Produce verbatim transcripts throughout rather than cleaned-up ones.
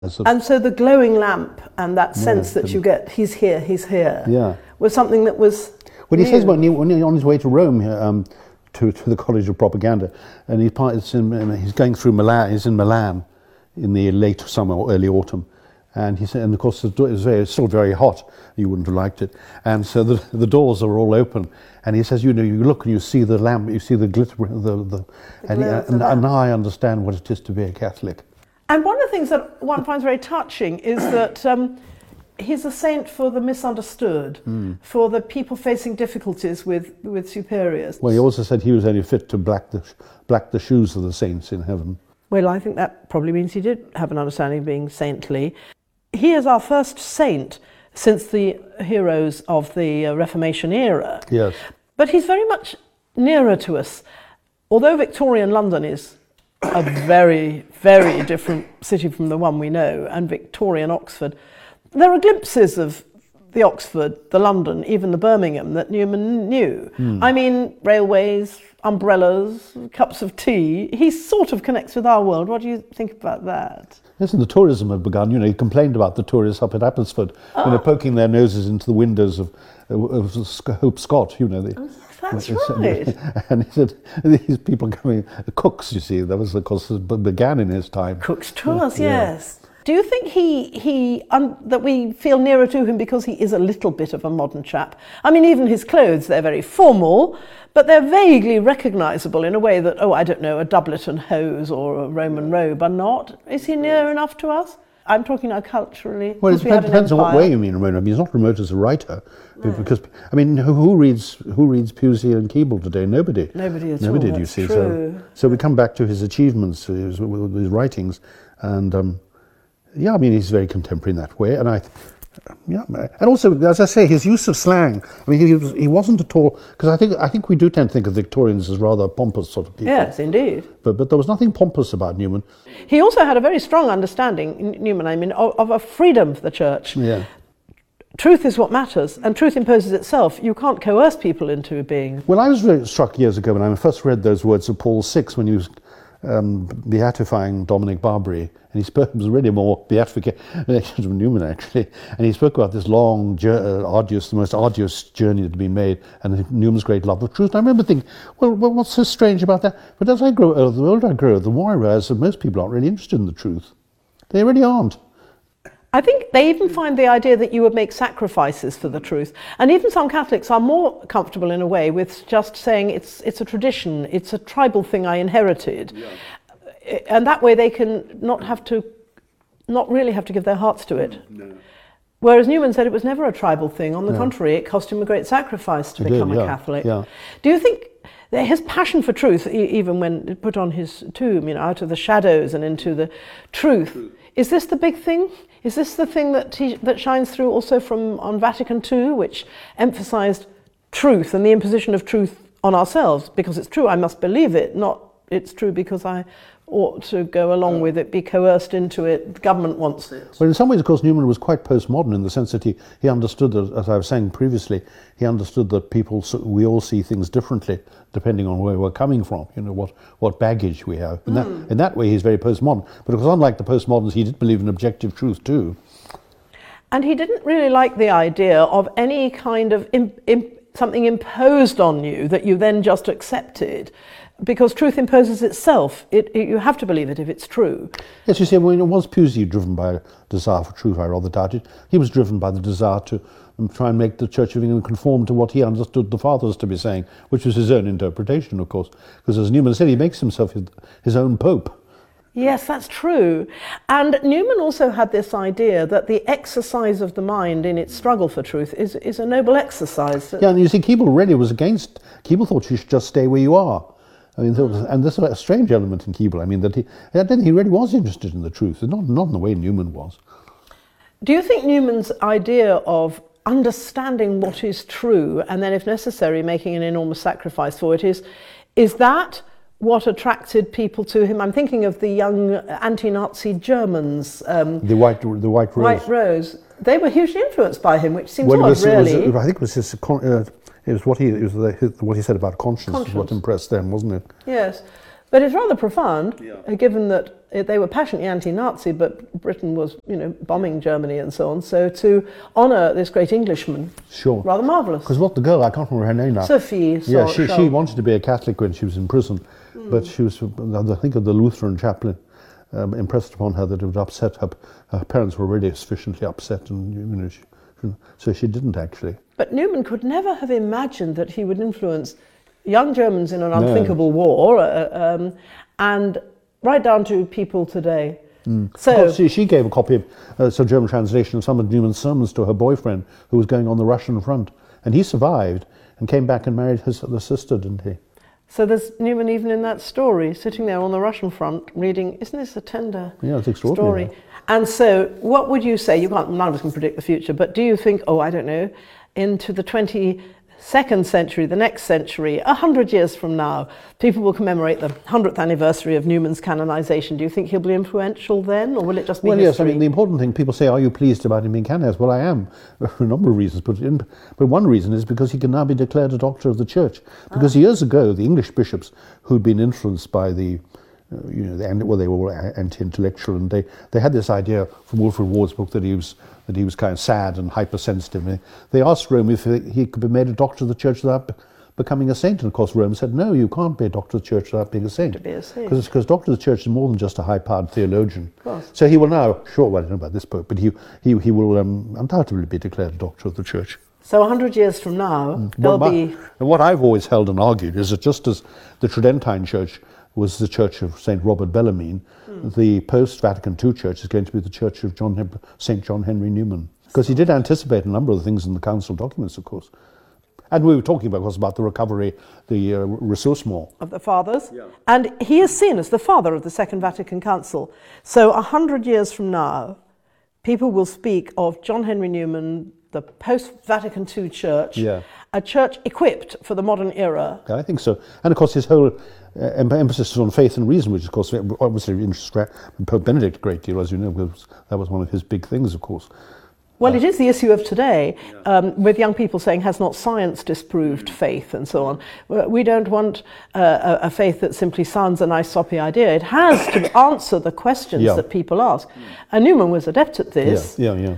And so the glowing lamp and that sense yeah, that you get, he's here, he's here, yeah. was something that was When he new. says when, he, when he's on his way to Rome, um, to, to the College of Propaganda, and he's, part, in, he's going through Milan, he's in Milan in the late summer or early autumn, and he said, and of course it was very, still very hot, you wouldn't have liked it, and so the, the doors are all open, and he says, you know, you look and you see the lamp, you see the glitter, the, the, the and, he, and, and now I understand what it is to be a Catholic. And one of the things that one finds very touching is that um, he's a saint for the misunderstood, mm. for the people facing difficulties with, with superiors. Well, he also said he was only fit to black the, black the shoes of the saints in heaven. Well, I think that probably means he did have an understanding of being saintly. He is our first saint since the heroes of the uh, Reformation era. Yes. But he's very much nearer to us. Although Victorian London is a very, very different city from the one we know, and Victorian Oxford, there are glimpses of the Oxford, the London, even the Birmingham that Newman knew. Mm. I mean, railways, umbrellas, cups of tea. He sort of connects with our world. What do you think about that? Yes, and the tourism had begun. You know, he complained about the tourists up at Abbotsford, oh. you know, poking their noses into the windows of, of Hope Scott, you know. The, oh, That's right. And he said, these people coming, cooks, you see, that was, of course, began in his time. Cook's tours, yeah. yes. Do you think he, he um, that we feel nearer to him because he is a little bit of a modern chap? I mean, even his clothes, they're very formal, but they're vaguely recognisable in a way that, oh, I don't know, a doublet and hose or a Roman robe are not. Is he near enough to us? I'm talking now culturally. Well, it depends, we depends on what way you mean remote. I mean, he's not remote as a writer, no. because I mean, who, who reads who reads Pusey and Keble today? Nobody. Nobody at Nobody. all. Do you see? True. So, so we come back to his achievements, his, his writings, and um, yeah, I mean, he's very contemporary in that way, and I. Yeah, and also, as I say, his use of slang. I mean, he was, he wasn't at all, because I think I think we do tend to think of Victorians as rather pompous sort of people. Yes, indeed. But but there was nothing pompous about Newman. He also had a very strong understanding, Newman, I mean, of, of a freedom for the church. Yeah. Truth is what matters, and truth imposes itself. You can't coerce people into being. Well, I was really struck years ago when I first read those words of Paul the Sixth when he was um, beatifying Dominic Barbary. And he spoke, it was really more beatification of Newman, actually. And he spoke about this long, uh, arduous, the most arduous journey that had been made, and Newman's great love of truth. And I remember thinking, well, well, what's so strange about that? But as I grow older, the older I grow, the more I realize that most people aren't really interested in the truth. They really aren't. I think they even find the idea that you would make sacrifices for the truth. And even some Catholics are more comfortable in a way with just saying it's, it's a tradition, it's a tribal thing I inherited. Yeah. And that way they can not have to, not really have to give their hearts to it. No. Whereas Newman said it was never a tribal thing. On the no. contrary, it cost him a great sacrifice to it become did, yeah. a Catholic. Yeah. Do you think that his passion for truth, even when put on his tomb, you know, out of the shadows and into the truth, truth. is this the big thing? Is this the thing that he, that shines through also from on Vatican Two, which emphasised truth and the imposition of truth on ourselves? Because it's true, I must believe it, not it's true because I ought to go along with it, be coerced into it, the government wants it. Well, in some ways, of course, Newman was quite postmodern in the sense that he, he understood, that, as I was saying previously, he understood that people, we all see things differently depending on where we're coming from, you know, what, what baggage we have. In, mm. that, in that way, he's very postmodern. But because unlike the postmoderns, he did believe in objective truth too. And he didn't really like the idea of any kind of imp, imp, something imposed on you that you then just accepted. Because truth imposes itself. It, it, you have to believe it if it's true. Yes, you see, when was Pusey driven by a desire for truth? I rather doubt it. He was driven by the desire to um, try and make the Church of England conform to what he understood the fathers to be saying, which was his own interpretation, of course. Because as Newman said, he makes himself his, his own pope. Yes, that's true. And Newman also had this idea that the exercise of the mind in its struggle for truth is, is a noble exercise. Yeah, and you see, Keble really was against, Keble thought you should just stay where you are. I mean, and this is a strange element in Keble. I mean, that he, I think he really was interested in the truth, not, not in the way Newman was. Do you think Newman's idea of understanding what is true and then, if necessary, making an enormous sacrifice for it is, is that what attracted people to him? I'm thinking of the young anti-Nazi Germans. Um, the White, the White Rose. White Rose. They were hugely influenced by him, which seems well, odd, was, really. It was, I think it was his. Uh, It was what he it was the, what he said about conscience, conscience. What impressed them, wasn't it? Yes, But it's rather profound, Yeah. uh, given that uh, they were passionately anti-Nazi, but Britain was, you know, bombing Germany and so on. So to honour this great Englishman, Sure. rather marvellous. Because what the girl, I can't remember her name now. Sophie. Yeah, Sol- she, she Scholl. wanted to be a Catholic when she was in prison, but she was, I think, of the Lutheran chaplain um, impressed upon her that it would upset her. Her parents were already sufficiently upset, and you know, she, she, so she didn't actually. But Newman could never have imagined that he would influence young Germans in an unthinkable war, uh, um, and right down to people today. Mm. So she, she gave a copy of uh, some German translation of some of Newman's sermons to her boyfriend, who was going on the Russian front, and he survived and came back and married his the sister, didn't he? So there's Newman even in that story, sitting there on the Russian front, reading. Isn't this a tender Yeah, it's extraordinary. story? And so, what would you say? You can't. None of us can predict the future, but do you think? Oh, I don't know. Into the twenty-second century, the next century, a hundred years from now, people will commemorate the hundredth anniversary of Newman's canonization. Do you think he'll be influential then, or will it just be Well, history? yes. I mean, the important thing, people say, "Are you pleased about him being canonized?" Well, I am, for a number of reasons. But in, but one reason is because he can now be declared a doctor of the church. Because years ago, the English bishops who'd been influenced by the Uh, you know, the, well, they were all anti-intellectual, and they, they had this idea from Wilfred Ward's book that he was that he was kind of sad and hypersensitive. And they asked Rome if he could be made a doctor of the church without be- becoming a saint, and of course Rome said, no, you can't be a doctor of the church without being a saint. To be a saint. Because doctor of the church is more than just a high-powered theologian. Of course. So he will now, sure, well, I don't know about this book, but he he, he will um, undoubtedly be declared a doctor of the church. So a hundred years from now, there'll What my- be. And what I've always held and argued is that just as the Tridentine Church was the church of Saint Robert Bellarmine, mm. the post-Vatican Two church is going to be the church of John Heb- Saint John Henry Newman. Because he did anticipate a number of the things in the council documents, of course. And we were talking, about, of course, about the recovery, the uh, ressourcement. Of the fathers. Yeah. And he is seen as the father of the Second Vatican Council. So a hundred years from now, people will speak of John Henry Newman, the post-Vatican Two church, Yeah. a church equipped for the modern era. I think so. And of course his whole uh, em- emphasis is on faith and reason, which of course obviously interested Pope Benedict a great deal, as you know, because that was one of his big things, of course. Well, it is the issue of today, um, with young people saying, has not science disproved faith, and so on. We don't want uh, a, a faith that simply sounds a nice soppy idea. It has to answer the questions Yeah. that people ask. And Newman was adept at this. Yeah, yeah, yeah.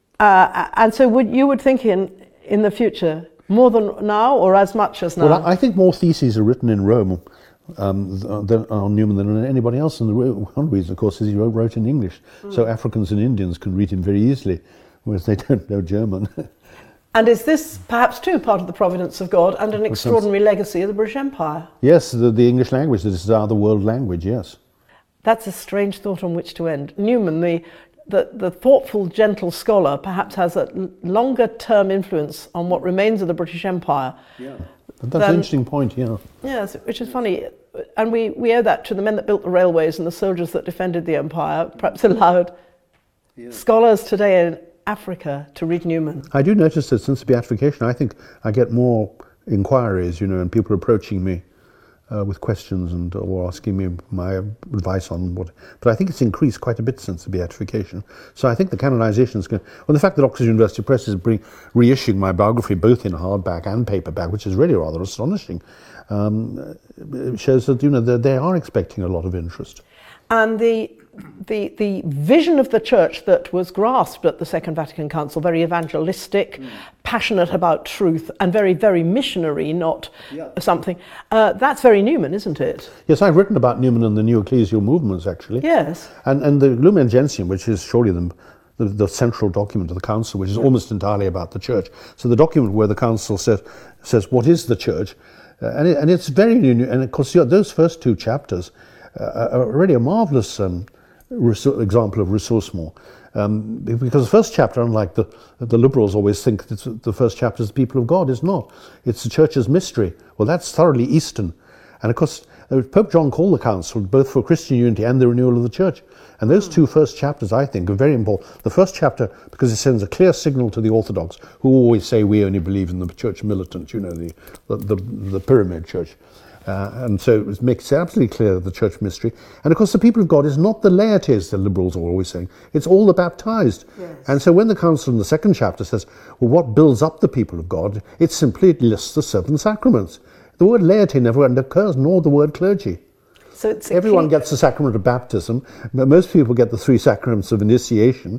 Uh, and so would you would think in, in the future, more than now or as much as now? Well, I, I think more theses are written in Rome um, than, on Newman than anybody else. And the re- one reason, of course, is he wrote, wrote in English. Mm. So Africans and Indians can read him very easily, whereas they don't know German. And is this perhaps too part of the providence of God and an extraordinary legacy of the British Empire? Yes, the, the English language, this is our the world language, yes. That's a strange thought on which to end. Newman, the The, the thoughtful, gentle scholar, perhaps has a l- longer-term influence on what remains of the British Empire. Yeah. That's Then- an interesting point, yeah. Yes, which is funny. And we, we owe that to the men that built the railways and the soldiers that defended the empire, perhaps allowed Yeah. scholars today in Africa to read Newman. I do notice that since the beatification, I think I get more inquiries, you know, and people approaching me uh, with questions and or asking me my advice on what. But I think it's increased quite a bit since the beatification. So I think the canonization is going. Well, the fact that Oxford University Press is bring, reissuing my biography both in hardback and paperback, which is really rather astonishing, um, shows that you know that they are expecting a lot of interest. And the, the, the vision of the church that was grasped at the Second Vatican Council, very evangelistic, mm. passionate about truth, and very, very missionary, not Yeah. something, uh, that's very Newman, isn't it? Yes, I've written about Newman and the new ecclesial movements, actually. Yes. And, and the Lumen Gentium, which is surely the, the, the central document of the council, which is almost entirely about the church. So the document where the council says, says what is the church, uh, and, it, and it's very new. And of course, those first two chapters uh, are really a marvellous um, resou- example of ressourcement. Um, because the first chapter, unlike the the liberals always think that the first chapter is the people of God, is not. It's the church's mystery. Well, that's thoroughly Eastern. And of course, Pope John called the council both for Christian unity and the renewal of the church. And those two first chapters, I think, are very important. The first chapter, because it sends a clear signal to the Orthodox, who always say we only believe in the church militant, you know, the the, the, the pyramid church. Uh, and so it makes it absolutely clear the church mystery. And of course, the people of God is not the laity, as the liberals are always saying. It's all the baptized. Yes. And so when the council in the second chapter says, well, what builds up the people of God? It simply lists the seven sacraments. The word laity never occurs, nor the word clergy. So it's a Everyone key- gets the sacrament of baptism, but most people get the three sacraments of initiation,